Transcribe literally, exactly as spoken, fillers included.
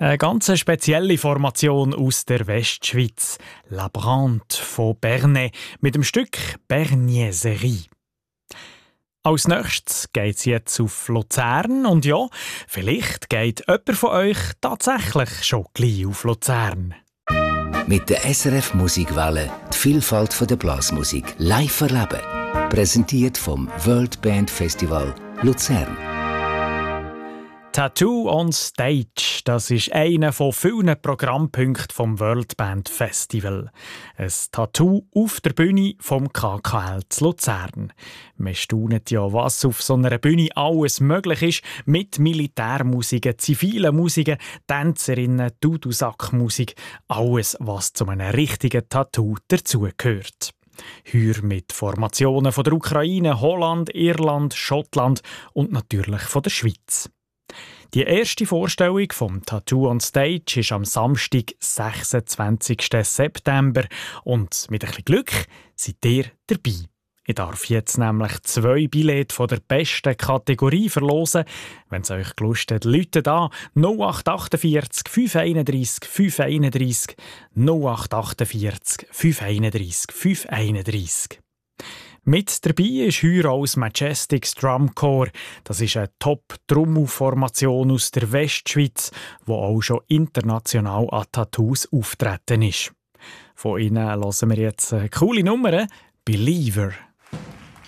Eine ganz spezielle Formation aus der Westschweiz. La Brante von Bernay mit dem Stück Berniaiserie. Als nächstes geht es jetzt auf Luzern und ja, vielleicht geht jemand von euch tatsächlich schon gleich auf Luzern. Mit der S R F Musikwelle die Vielfalt der Blasmusik live erleben. Präsentiert vom World Band Festival Luzern. Tattoo on Stage, das ist einer von vielen Programmpunkten vom World Band Festival. Ein Tattoo auf der Bühne vom K K L zu Luzern. Man staunt ja, was auf so einer Bühne alles möglich ist, mit Militärmusiken, zivilen Musiken, Tänzerinnen, Dudelsackmusik, alles, was zu einem richtigen Tattoo dazugehört. Heuer mit Formationen von der Ukraine, Holland, Irland, Schottland und natürlich von der Schweiz. Die erste Vorstellung vom Tattoo on Stage ist am Samstag, sechsundzwanzigsten September. Und mit ein bisschen Glück seid ihr dabei. Ich darf jetzt nämlich zwei Billette von der besten Kategorie verlosen. Wenn es euch gelustet, läutet an null acht achtundvierzig fünf einunddreissig fünf einunddreissig null acht achtundvierzig fünf einunddreissig fünf einunddreissig. Mit dabei ist heuer auch das Majestics Drum Corps. Das ist eine Top-Trommelformation aus der Westschweiz, die auch schon international an Tattoos auftreten ist. Von ihnen hören wir jetzt eine coole Nummer, «Believer».